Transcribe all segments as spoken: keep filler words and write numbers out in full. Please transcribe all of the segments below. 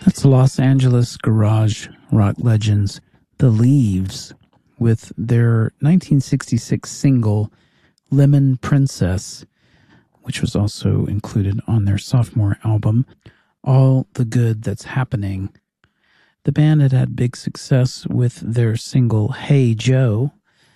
That's Los Angeles garage rock legends, The Leaves, with their nineteen sixty-six single, Lemon Princess, which was also included on their sophomore album, All the Good That's Happening. The band had had big success with their single, Hey Joe,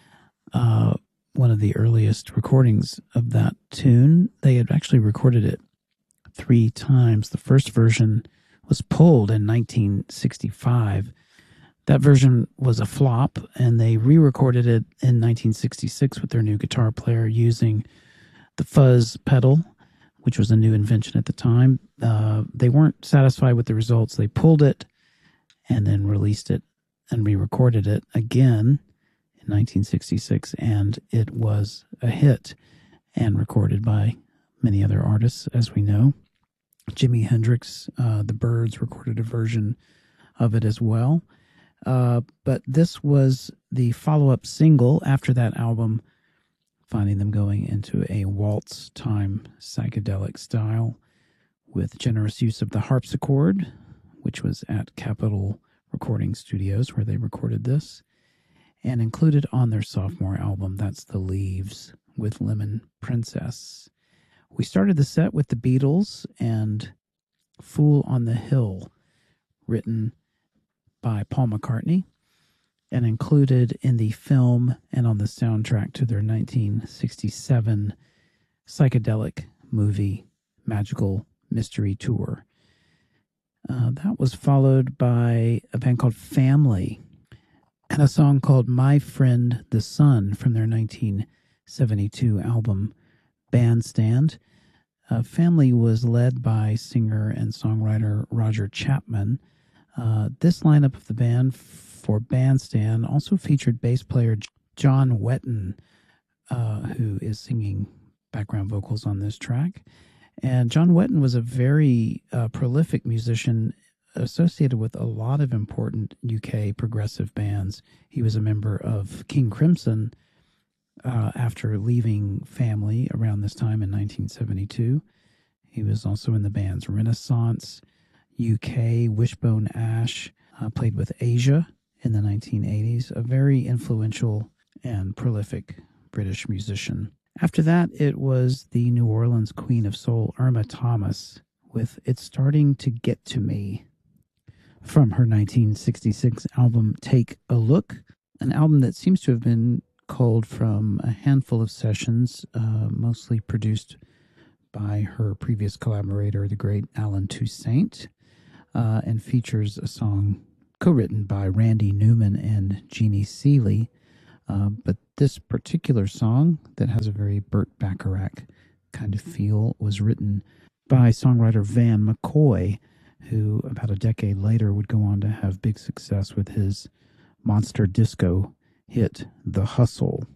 uh, one of the earliest recordings of that tune. They had actually recorded it three times. The first version was pulled in nineteen sixty-five. That version was a flop, and they re-recorded it in nineteen sixty-six with their new guitar player using the fuzz pedal, which was a new invention at the time. Uh, they weren't satisfied with the results. They pulled it and then released it and re-recorded it again in nineteen sixty-six, and it was a hit and recorded by many other artists, as we know. Jimi Hendrix, uh, the Byrds recorded a version of it as well. Uh, but this was the follow-up single after that album, finding them going into a waltz time psychedelic style with generous use of the harpsichord, which was at Capitol Recording Studios where they recorded this, and included on their sophomore album, that's The Leaves with Lemon Princess. We started the set with the Beatles and Fool on the Hill, written by Paul McCartney and included in the film and on the soundtrack to their nineteen sixty-seven psychedelic movie Magical Mystery Tour. Uh, that was followed by a band called Family and a song called My Friend the Sun from their nineteen seventy-two album Bandstand. Uh, Family was led by singer and songwriter Roger Chapman. Uh, this lineup of the band for Bandstand also featured bass player John Wetton, uh, who is singing background vocals on this track. And John Wetton was a very uh, prolific musician associated with a lot of important U K progressive bands. He was a member of King Crimson uh, after leaving Family around this time in nineteen seventy-two. He was also in the bands Renaissance, U K, Wishbone Ash, uh, played with Asia in the nineteen eighties, a very influential and prolific British musician. After that, it was the New Orleans Queen of Soul, Irma Thomas, with It's Starting to Get to Me, from her nineteen sixty-six album Take a Look, an album that seems to have been culled from a handful of sessions, uh, mostly produced by her previous collaborator, the great Alan Toussaint, uh, and features a song co-written by Randy Newman and Jeannie Seeley. Uh, but this particular song, that has a very Burt Bacharach kind of feel, was written by songwriter Van McCoy, who about a decade later would go on to have big success with his monster disco hit, The Hustle.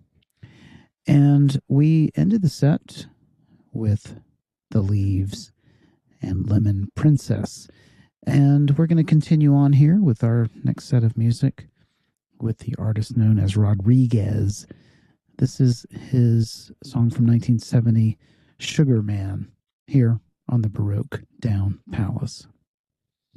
And we ended the set with The Leaves and Lemon Princess. And we're going to continue on here with our next set of music with the artist known as Rodriguez. This is his song from nineteen seventy, Sugar Man, here on the Baroque Down Palace.